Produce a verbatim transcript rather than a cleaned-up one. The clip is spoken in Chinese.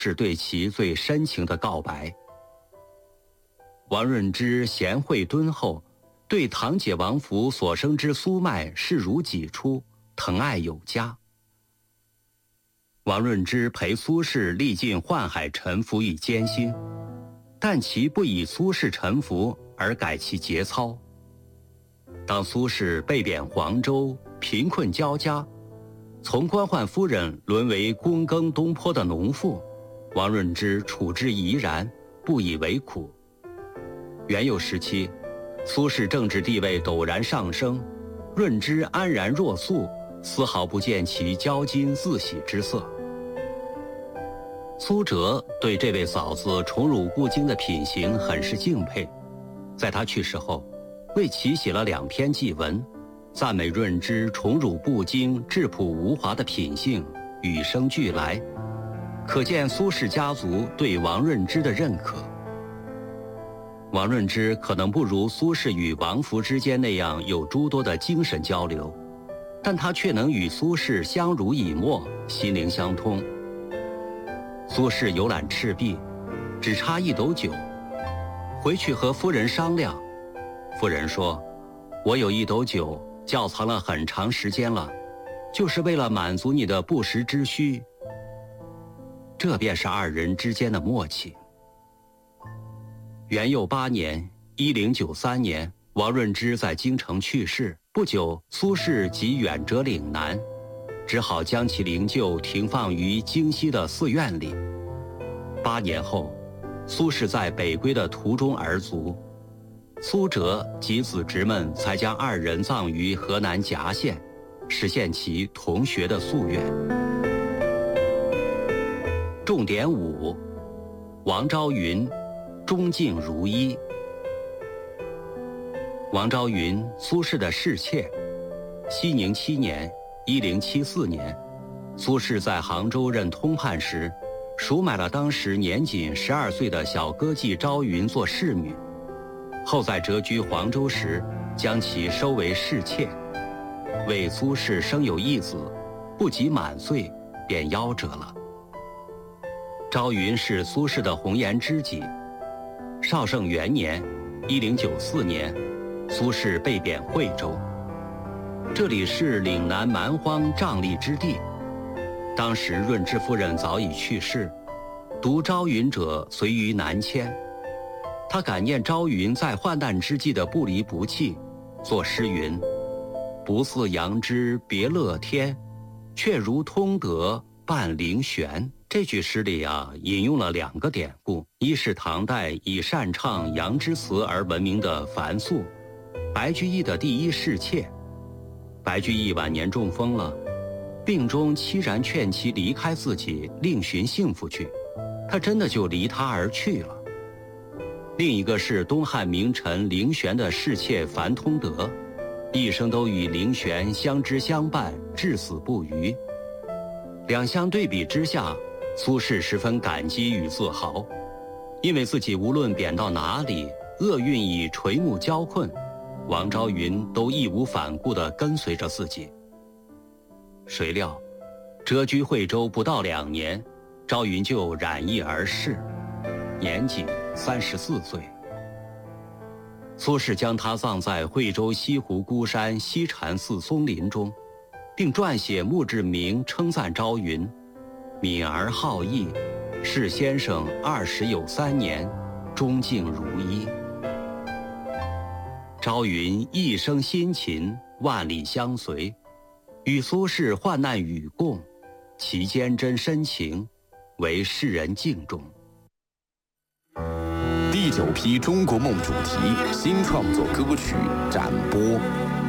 是对其最深情的告白。王润之贤惠敦厚，对堂姐王弗所生之苏迈视如己出，疼爱有加。王润之陪苏轼历尽宦海沉浮与艰辛，但其不以苏轼沉浮而改其节操。当苏轼被贬黄州，贫困交加，从官宦夫人沦为躬耕东坡的农妇，王润之处之怡然，不以为苦。元佑时期，苏轼政治地位陡然上升，润之安然若素，丝毫不见其骄矜自喜之色。苏辙对这位嫂子宠辱不惊的品行很是敬佩，在他去世后，为其写了两篇祭文，赞美润之宠辱不惊、质朴无华的品性，与生俱来，可见苏轼家族对王润之的认可。王润之可能不如苏轼与王弗之间那样有诸多的精神交流，但他却能与苏轼相濡以沫，心灵相通。苏轼游览赤壁，只差一斗酒，回去和夫人商量，夫人说：“我有一斗酒，窖藏了很长时间了，就是为了满足你的不时之需。”这便是二人之间的默契。元佑八年（一零九三年），王润之在京城去世，不久，苏轼即远谪岭南，只好将其灵柩停放于京西的寺院里。八年后，苏轼在北归的途中而卒，苏辙及子侄们才将二人葬于河南夹县，实现其同学的夙愿。重点五：王昭云忠敬如一。王昭云，苏轼的侍妾。熙宁七年（一零七四年），苏轼在杭州任通判时，赎买了当时年仅十二岁的小歌妓昭云做侍女，后在谪居黄州时，将其收为侍妾。为苏轼生有一子，不及满岁，便夭折了。昭云是苏轼的红颜知己。绍圣元年（一零九四年），苏轼被贬惠州，这里是岭南蛮荒瘴疠之地。当时润之夫人早已去世，独昭云者随于南迁。他感念昭云在患难之际的不离不弃，作诗云：“不似杨枝别乐天，却如通德伴灵玄。”这句诗里啊，引用了两个典故，一是唐代以擅唱杨枝词而闻名的樊素，白居易的第一侍妾。白居易晚年中风了，病中凄然劝其离开自己，另寻幸福去，他真的就离他而去了。另一个是东汉名臣灵玄的侍妾樊通德，一生都与灵玄相知相伴，至死不渝。两相对比之下，苏轼十分感激与自豪，因为自己无论贬到哪里，厄运以垂暮交困，王昭云都义无反顾地跟随着自己。谁料，谪居惠州不到两年，昭云就染疫而逝，年仅三十四岁。苏轼将他葬在惠州西湖孤山西禅寺松林中，并撰写墓志铭称赞昭云：“敏而好义，是先生二十有三年，忠敬如一。”昭云一生辛勤，万里相随，与苏轼患难与共，其坚贞深情，为世人敬重。 第九批中国梦主题新创作歌曲展播。